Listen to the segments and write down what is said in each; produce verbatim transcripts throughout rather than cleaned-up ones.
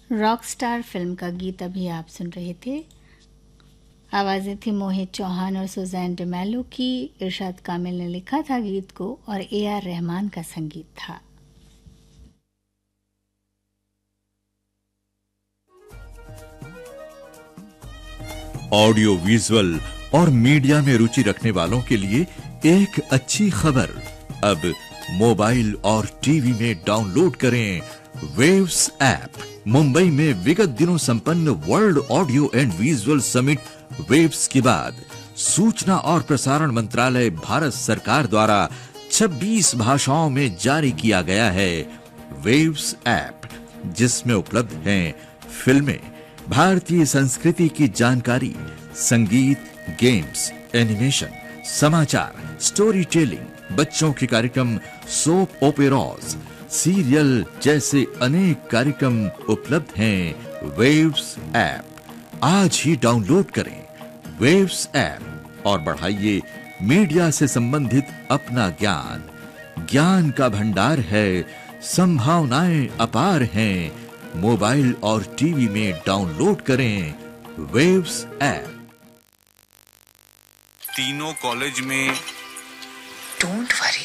Rockstar film का गीत अभी आप सुन रहे थे। आवाज़ें थी मोहित चौहान और सुजैन डिमेलो की। इरशाद कामिल ने लिखा था गीत को और ए आर रहमान का संगीत था। ऑडियो विजुअल और मीडिया में रुचि रखने वालों के लिए एक अच्छी खबर। अब मोबाइल और टीवी में डाउनलोड करें वेव्स ऐप। मुंबई में विगत दिनों संपन्न world audio and visual summit waves के बाद सूचना और प्रसारण मंत्रालय भारत सरकार द्वारा छब्बीस भाषाओं में जारी किया गया है वेव्स ऐप, जिसमें उपलब्ध हैं फिल्में, भारतीय संस्कृति की जानकारी, संगीत, गेम्स, एनिमेशन, समाचार, स्टोरी टेलिंग, बच्चों के कार्यक्रम, सोप ओपेराज, सीरियल जैसे अनेक कार्यक्रम उपलब्ध हैं वेव्स ऐप। आज ही डाउनलोड करें वेव्स ऐप और बढ़ाइए मीडिया से संबंधित अपना ज्ञान। ज्ञान का भंडार है, संभावनाएं अपार हैं। मोबाइल और टीवी में डाउनलोड करें वेव्स ऐप। तीनों कॉलेज में डोंट वरी,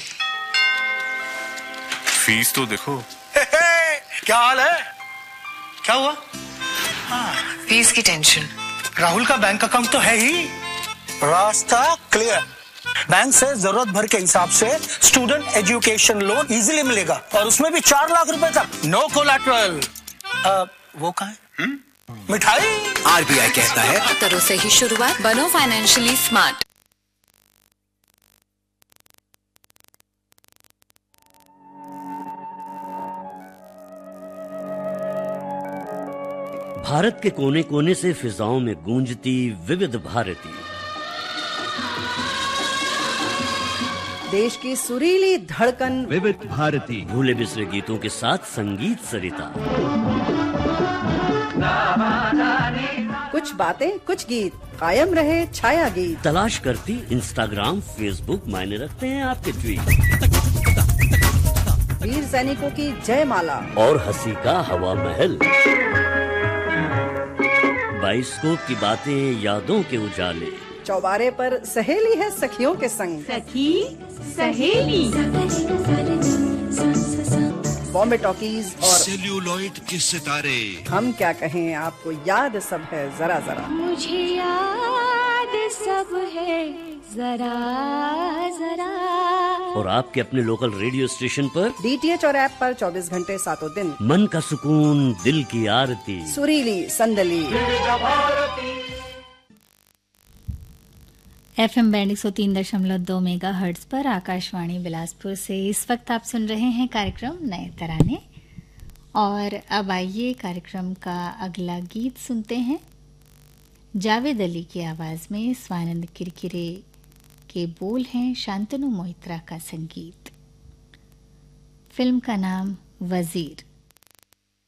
फीस तो देखो। हे हे, क्या हाल है? क्या हुआ? फीस की टेंशन। राहुल का बैंक अकाउंट तो है ही, रास्ता क्लियर। बैंक से जरूरत भर के हिसाब से स्टूडेंट एजुकेशन लोन इजीली मिलेगा और उसमें भी चार लाख रुपए तक, नो कोलैटरल। वो कहाँ है? मिठाई। आरबीआई कहता है करो से ही शुरुआत, बनो फाइनेंशियली स्मार्ट। भारत के कोने कोने से फिजाओं में गूंजती विविध भारती, देश की सुरीली धड़कन विविध भारती, भूले बिसरे गीतों के साथ संगीत सरिता। कुछ बातें, कुछ गीत, कायम रहे छाया गीत। तलाश करती इंस्टाग्राम, फेसबुक, मायने रखते हैं आपके ट्वीट। वीर सैनिकों की जयमाला और हंसी का हवा महल। बाइस्कोप की बातें, यादों के उजाले। चौबारे पर सहेली है सखियों के संग। सखी सहेली, बॉम्बे टॉकीज और सेल्यूलॉइड के सितारे। हम क्या कहें, आपको याद सब है जरा जरा। मुझे याद सब है जरा जरा। और आपके अपने लोकल रेडियो स्टेशन पर, डीटीएच और ऐप पर चौबीस घंटे सातों दिन। मन का सुकून, दिल की आरती, सुरीली संदली। एफएम बैंड एक सौ तीन दशमलव दो मेगा हर्ट्ज पर आकाशवाणी बिलासपुर से इस वक्त आप सुन रहे हैं कार्यक्रम नए तराने। और अब आइए कार्यक्रम का अगला गीत सुनते हैं। जावेद अली की आवाज में स्वानंद किरकिरे के बोल हैं, शांतनु मोहित्रा का संगीत। फिल्म का नाम वजीर।